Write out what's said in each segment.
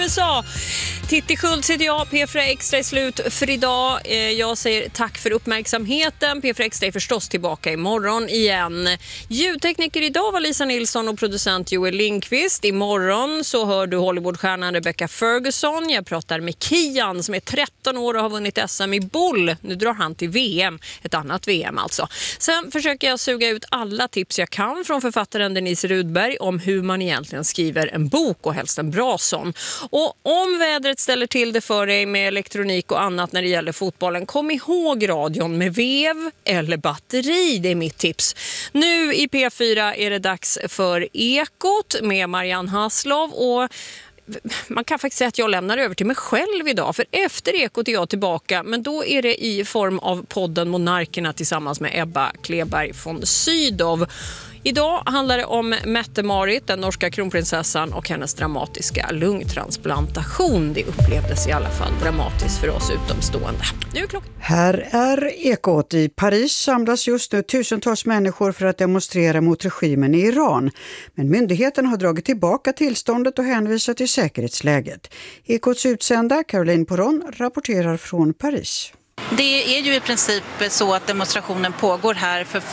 USA. Titti Schultz heter jag, P4 Extra är slut för idag. Jag säger tack för uppmärksamheten. P4 Extra är förstås tillbaka imorgon igen. Ljudtekniker idag var Lisa Nilsson och producent Joel Lindqvist. Imorgon så hör du Hollywoodstjärnan Rebecca Ferguson. Jag pratar med Kian som är 13 år och har vunnit SM i boll. Nu drar han till VM, ett annat VM alltså. Sen försöker jag suga ut alla tips jag kan från författaren Denise Rudberg om hur man egentligen skriver en bok och helst en bra sån. Och om vädret ställer till det för dig med elektronik och annat när det gäller fotbollen, kom ihåg radion med vev eller batteri, det är mitt tips. Nu i P4 är det dags för Ekot med Marianne Haslov och man kan faktiskt säga att jag lämnar över till mig själv idag, för efter Ekot är jag tillbaka, men då är det i form av podden Monarkerna tillsammans med Ebba Kleberg von Sydow. Idag handlar det om Mette-Marit, den norska kronprinsessan, och hennes dramatiska lungtransplantation. Det upplevdes i alla fall dramatiskt för oss utomstående. Nu är klockan. Här är Ekot. I Paris samlas just nu tusentals människor för att demonstrera mot regimen i Iran. Men myndigheten har dragit tillbaka tillståndet och hänvisat till säkerhetsläget. Ekots utsända Caroline Poron rapporterar från Paris. Det är ju i princip så att demonstrationen pågår här för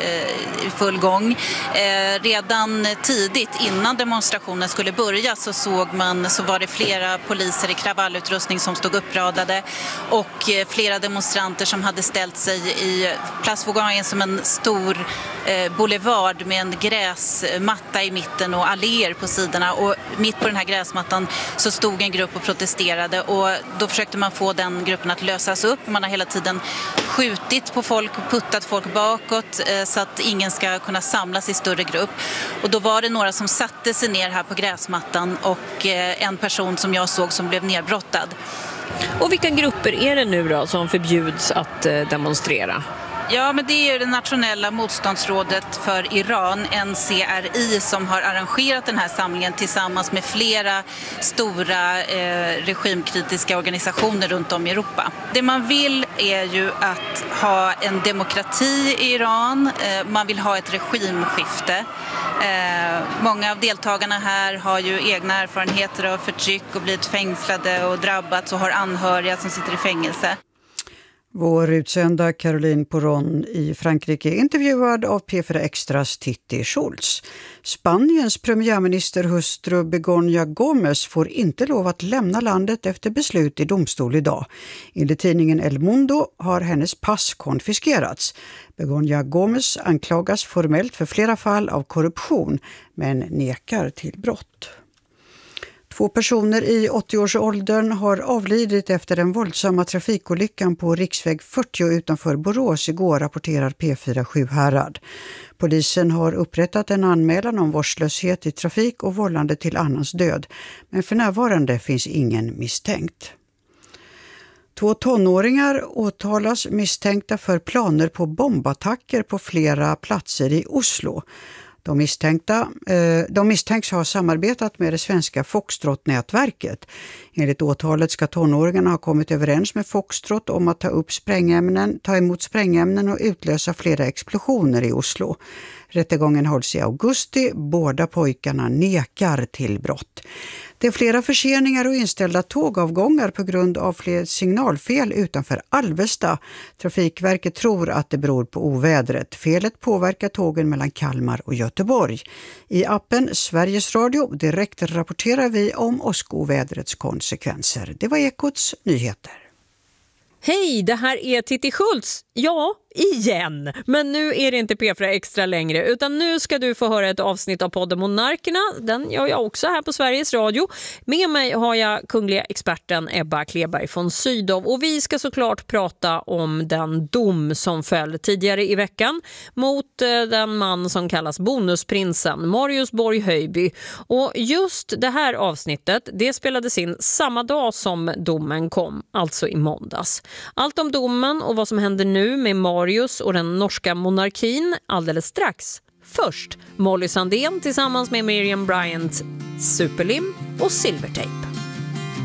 full gång. Redan tidigt innan demonstrationen skulle börja så var det flera poliser i kravallutrustning som stod uppradade och flera demonstranter som hade ställt sig i Place Vaugarn som en stor boulevard med en gräsmatta i mitten och alléer på sidorna, och mitt på den här gräsmattan så stod en grupp och protesterade, och då försökte man få den gruppen att lösas upp. Man har hela tiden skjutit på folk och puttat folk bakåt så att ingen ska kunna samlas i större grupp. Och då var det några som satte sig ner här på gräsmattan och en person som jag såg som blev nedbrottad. Och vilka grupper är det nu då som förbjuds att demonstrera? Ja, men det är ju det nationella motståndsrådet för Iran, NCRI, som har arrangerat den här samlingen tillsammans med flera stora regimkritiska organisationer runt om i Europa. Det man vill är ju att ha en demokrati i Iran, man vill ha ett regimskifte. Många av deltagarna här har ju egna erfarenheter av förtryck och blivit fängslade och drabbats och har anhöriga som sitter i fängelse. Vår utsända Caroline Poron i Frankrike intervjuad av P4 Extras Titti Schultz. Spaniens premiärministerhustru Begoña Gómez får inte lov att lämna landet efter beslut i domstol idag. Enligt tidningen El Mundo har hennes pass konfiskerats. Begoña Gómez anklagas formellt för flera fall av korruption men nekar till brott. 2 personer i 80-årsåldern har avlidit efter den våldsamma trafikolyckan på riksväg 40 utanför Borås igår, rapporterar P4 Sjuhärad. Polisen har upprättat en anmälan om vårdslöshet i trafik och vållande till annans död, men för närvarande finns ingen misstänkt. 2 tonåringar åtalas misstänkta för planer på bombattacker på flera platser i Oslo. De misstänks ha samarbetat med det svenska Foxtrot-nätverket. Enligt åtalet ska tonåringarna ha kommit överens med Foxtrot om att ta emot sprängämnen och utlösa flera explosioner i Oslo. Rättegången hålls i augusti. Båda pojkarna nekar till brott. Det är flera förseningar och inställda tågavgångar på grund av fler signalfel utanför Alvesta. Trafikverket tror att det beror på ovädret. Felet påverkar tågen mellan Kalmar och Göteborg. I appen Sveriges Radio direkt rapporterar vi om åskovädrets konsekvenser. Det var Ekots nyheter. Hej, det här är Titti Schultz. Ja, igen. Men nu är det inte P4 Extra längre, utan nu ska du få höra ett avsnitt av podden Monarkerna. Den gör jag också här på Sveriges Radio. Med mig har jag kungliga experten Ebba Kleberg von Sydow, och vi ska såklart prata om den dom som föll tidigare i veckan mot den man som kallas bonusprinsen, Marius Borg Höjby. Och just det här avsnittet, det spelades in samma dag som domen kom, alltså i måndags. Allt om domen och vad som händer nu med Marius och den norska monarkin alldeles strax. Först Molly Sandén tillsammans med Miriam Bryant, Superlim och Silvertape.